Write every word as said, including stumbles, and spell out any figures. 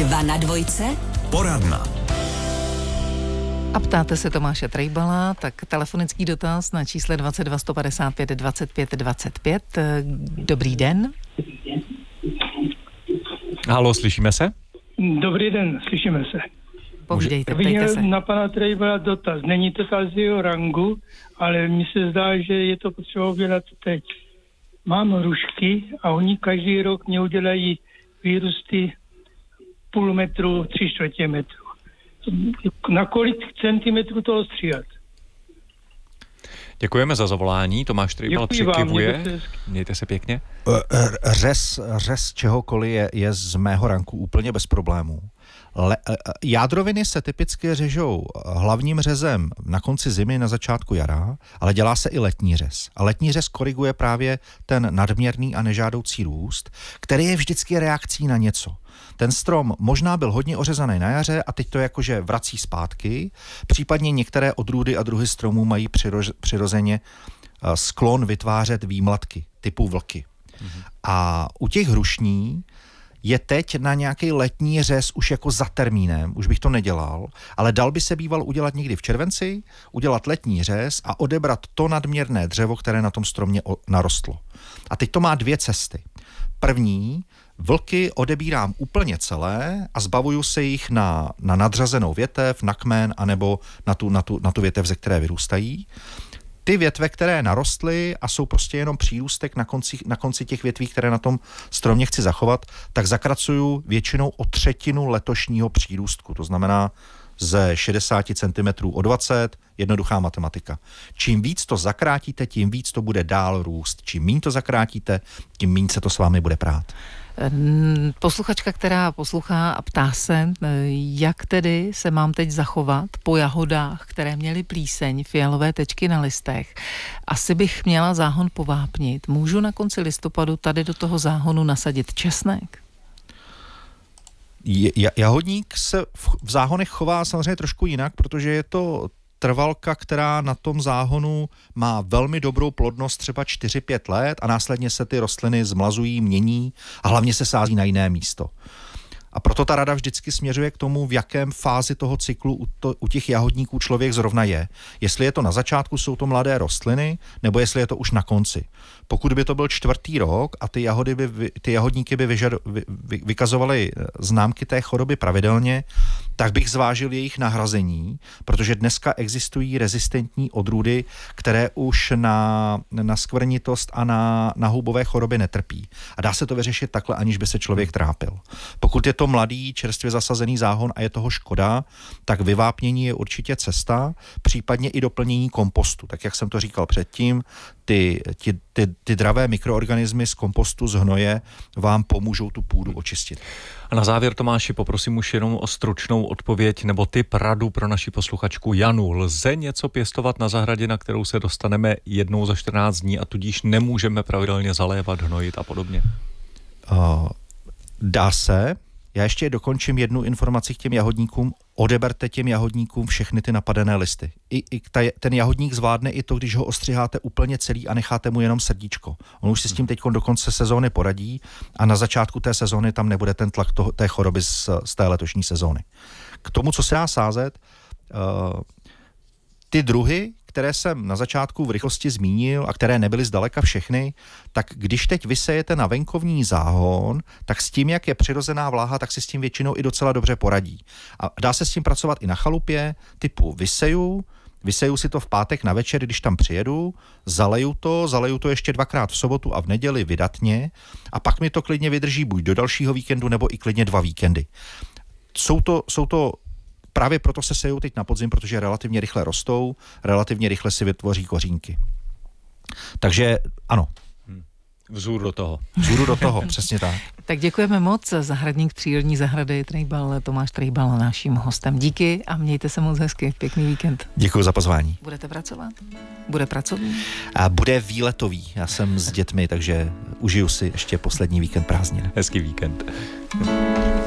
Dva na dvojce. Poradna. A ptáte se Tomáše Trejbala, tak telefonický dotaz na čísle dvacet dva sto padesát pět dvacet pět dvacet pět. Dobrý den. Haló, slyšíme se? Dobrý den, slyšíme se. Povídejte, Bych ptejte měl se. na pana Trejbala dotaz. Není to z jeho rangu, ale mně se zdá, že je to potřeba udělat teď. Mám rušky a oni každý rok mě udělají výrůsty půl metru, tři čtvrtě metru. Na kolik centimetrů to ostříhat? Děkujeme za zavolání. Tomáš Trejbal přikivuje. Mějte, Mějte se pěkně. Řez, řez čehokoliv je, je z mého ranku úplně bez problémů. Le, jádroviny se typicky řežou hlavním řezem na konci zimy, na začátku jara, ale dělá se i letní řez. A letní řez koriguje právě ten nadměrný a nežádoucí růst, který je vždycky reakcí na něco. Ten strom možná byl hodně ořezaný na jaře a teď to jakože vrací zpátky, případně některé odrůdy a druhy stromů mají přiroz, přirozeně sklon vytvářet výmlatky typu vlky. Mhm. A u těch hrušní je teď na nějaký letní řez už jako za termínem, už bych to nedělal, ale dal by se býval udělat někdy v červenci, udělat letní řez a odebrat to nadměrné dřevo, které na tom stromě narostlo. A teď to má dvě cesty. První, vlky odebírám úplně celé a zbavuju se jich na, na nadřazenou větev, na kmen, anebo na tu, na tu, na tu větev, ze které vyrůstají. Ty větve, které narostly a jsou prostě jenom přírůstek na konci, na konci těch větví, které na tom stromě chci zachovat, tak zakracuju většinou o třetinu letošního přírůstku. To znamená ze šedesát centimetrů o dvacet, jednoduchá matematika. Čím víc to zakrátíte, tím víc to bude dál růst. Čím míň to zakrátíte, tím míň se to s vámi bude prát. Posluchačka, která poslouchá a ptá se, jak tedy se mám teď zachovat po jahodách, které měly plíseň, fialové tečky na listech. Asi bych měla záhon povápnit. Můžu na konci listopadu tady do toho záhonu nasadit česnek? Jahodník se v záhonech chová samozřejmě trošku jinak, protože je to trvalka, která na tom záhonu má velmi dobrou plodnost třeba čtyři pět let a následně se ty rostliny zmlazují, mění a hlavně se sází na jiné místo. A proto ta rada vždycky směřuje k tomu, v jakém fázi toho cyklu u, to, u těch jahodníků člověk zrovna je. Jestli je to na začátku, jsou to mladé rostliny, nebo jestli je to už na konci. Pokud by to byl čtvrtý rok a ty, jahody by, ty jahodníky by vyžado, vy, vy, vykazovaly známky té choroby pravidelně, tak bych zvážil jejich nahrazení, protože dneska existují rezistentní odrůdy, které už na, na skvrnitost a na, na houbové choroby netrpí. A dá se to vyřešit takhle, aniž by se člověk trápil. Pokud je to mladý, čerstvě zasazený záhon a je toho škoda, tak vyvápnění je určitě cesta, případně i doplnění kompostu. Tak jak jsem to říkal předtím, ty, ty, ty, ty dravé mikroorganismy z kompostu, z hnoje vám pomůžou tu půdu očistit. A na závěr, Tomáši, poprosím už jenom o stručnou odpověď nebo tip radu pro naši posluchačku Janu. Lze něco pěstovat na zahradě, na kterou se dostaneme jednou za čtrnáct dní a tudíž nemůžeme pravidelně zalévat, hnojit a podobně? Uh, dá se. Já ještě dokončím jednu informaci k těm jahodníkům. Odeberte těm jahodníkům všechny ty napadené listy. I, i ta, ten jahodník zvládne i to, když ho ostřiháte úplně celý a necháte mu jenom srdíčko. On už si s tím teď do konce sezóny poradí a na začátku té sezóny tam nebude ten tlak toho, té choroby z, z té letošní sezóny. K tomu, co se dá sázet, uh, ty druhy, které jsem na začátku v rychlosti zmínil a které nebyly zdaleka všechny, tak když teď vysejete na venkovní záhon, tak s tím, jak je přirozená vláha, tak si s tím většinou i docela dobře poradí. A dá se s tím pracovat i na chalupě, typu vyseju, vyseju si to v pátek na večer, když tam přijedu, zaleju to, zaleju to ještě dvakrát v sobotu a v neděli vydatně a pak mi to klidně vydrží buď do dalšího víkendu, nebo i klidně dva víkendy. Jsou to, jsou to Právě proto se sejou teď na podzim, protože relativně rychle rostou, relativně rychle si vytvoří kořínky. Takže ano. Vzůr do toho. Vzůru do toho, přesně tak. Tak děkujeme moc. Zahradník přírodní zahrady Trejbal, Tomáš Trejbal, naším hostem. Díky a mějte se moc hezky. Pěkný víkend. Děkuji za pozvání. Budete pracovat? Bude pracovní? A bude výletový. Já jsem s dětmi, takže užiju si ještě poslední víkend prázdnin. Hezký víkend.